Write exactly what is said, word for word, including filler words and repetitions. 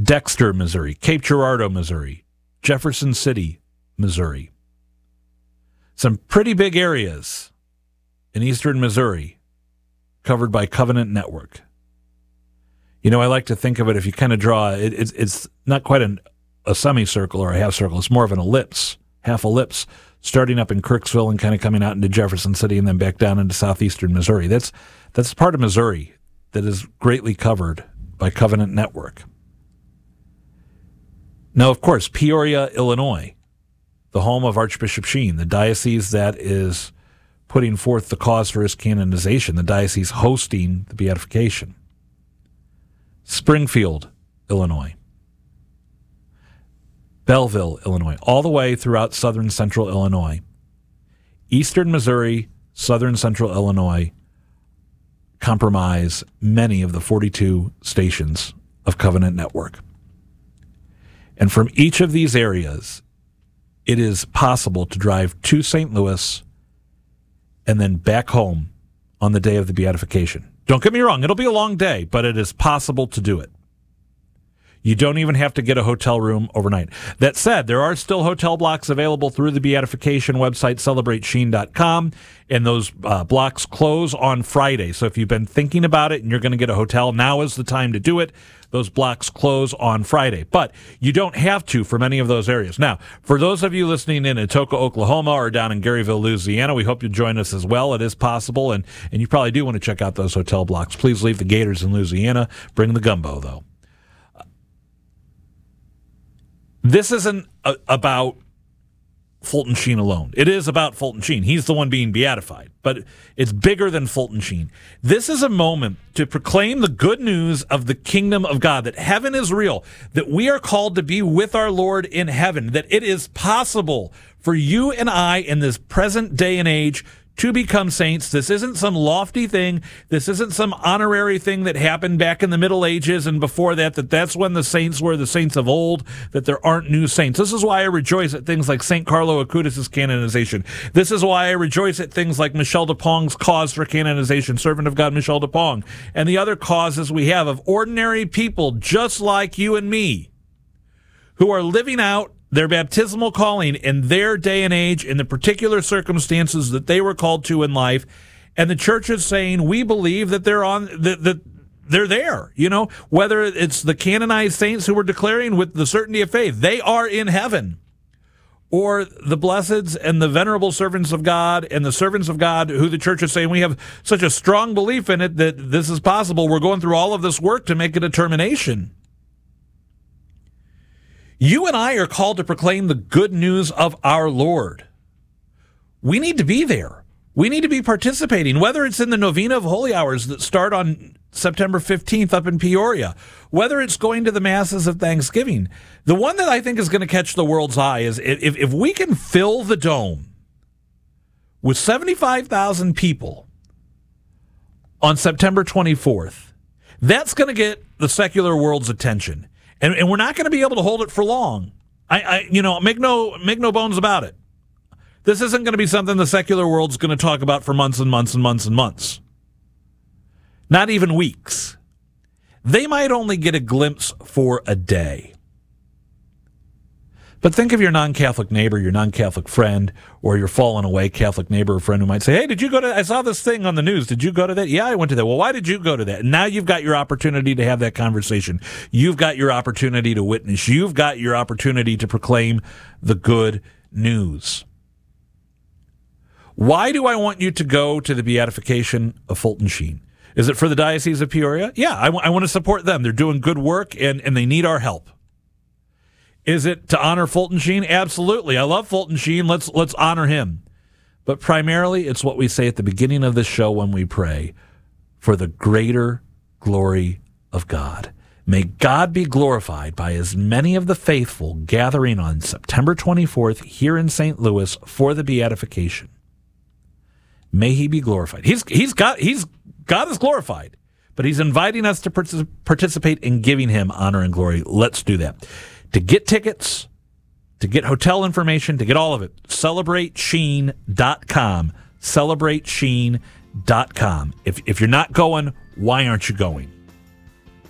Dexter, Missouri, Cape Girardeau, Missouri, Jefferson City, Missouri. Some pretty big areas in eastern Missouri covered by Covenant Network. You know, I like to think of it, if you kind of draw, it, it's, it's not quite an, a semicircle or a half circle. It's more of an ellipse, half ellipse, starting up in Kirksville and kind of coming out into Jefferson City and then back down into southeastern Missouri. That's that's part of Missouri that is greatly covered by Covenant Network. Now, of course, Peoria, Illinois, the home of Archbishop Sheen, the diocese that is putting forth the cause for his canonization, the diocese hosting the beatification. Springfield, Illinois. Belleville, Illinois, all the way throughout southern central Illinois. Eastern Missouri, southern central Illinois comprise many of the forty-two stations of Covenant Network. And from each of these areas, it is possible to drive to Saint Louis and then back home on the day of the beatification. Don't get me wrong, it'll be a long day, but it is possible to do it. You don't even have to get a hotel room overnight. That said, there are still hotel blocks available through the beatification website, celebrate sheen dot com, and those uh, blocks close on Friday. So if you've been thinking about it and you're going to get a hotel, now is the time to do it. Those blocks close on Friday. But you don't have to for many of those areas. Now, for those of you listening in Atoka, Oklahoma, or down in Garyville, Louisiana, we hope you'll join us as well. It is possible, and, and you probably do want to check out those hotel blocks. Please leave the Gators in Louisiana. Bring the gumbo, though. This isn't a, about Fulton Sheen alone. It is about Fulton Sheen. He's the one being beatified, but it's bigger than Fulton Sheen. This is a moment to proclaim the good news of the kingdom of God, that heaven is real, that we are called to be with our Lord in heaven, that it is possible for you and I in this present day and age to become saints. This isn't some lofty thing. This isn't some honorary thing that happened back in the Middle Ages and before that, that that's when the saints were the saints of old, that there aren't new saints. This is why I rejoice at things like Saint Carlo Acutis' canonization. This is why I rejoice at things like Michel de Pong's cause for canonization, servant of God Michel de Pong, and the other causes we have of ordinary people just like you and me who are living out their baptismal calling in their day and age, in the particular circumstances that they were called to in life, and the church is saying we believe that they're on that that they're there. You know, whether it's the canonized saints who were declaring with the certainty of faith they are in heaven, or the blesseds and the venerable servants of God and the servants of God who the church is saying we have such a strong belief in it that this is possible. We're going through all of this work to make a determination. You and I are called to proclaim the good news of our Lord. We need to be there. We need to be participating, whether it's in the Novena of Holy Hours that start on September fifteenth up in Peoria, whether it's going to the Masses of Thanksgiving. The one that I think is going to catch the world's eye is if, if we can fill the dome with seventy-five thousand people on September twenty-fourth, that's going to get the secular world's attention. And, and we're not going to be able to hold it for long. I, I, you know, make no make no bones about it. This isn't going to be something the secular world's going to talk about for months and months and months and months. Not even weeks. They might only get a glimpse for a day. But think of your non-Catholic neighbor, your non-Catholic friend, or your fallen away Catholic neighbor or friend who might say, hey, did you go to, I saw this thing on the news. Did you go to that? Yeah, I went to that. Well, why did you go to that? And now you've got your opportunity to have that conversation. You've got your opportunity to witness. You've got your opportunity to proclaim the good news. Why do I want you to go to the beatification of Fulton Sheen? Is it for the Diocese of Peoria? Yeah, I, w- I want to support them. They're doing good work, and, and they need our help. Is it to honor Fulton Sheen? Absolutely. I love Fulton Sheen. Let's let's honor him. But primarily, it's what we say at the beginning of the show when we pray, for the greater glory of God. May God be glorified by as many of the faithful gathering on September twenty-fourth here in Saint Louis for the beatification. May he be glorified. He's he's got he's God is glorified, but he's inviting us to partic- participate in giving him honor and glory. Let's do that. To get tickets, to get hotel information, to get all of it, celebrate sheen dot com. celebrate sheen dot com. If if you're not going, why aren't you going?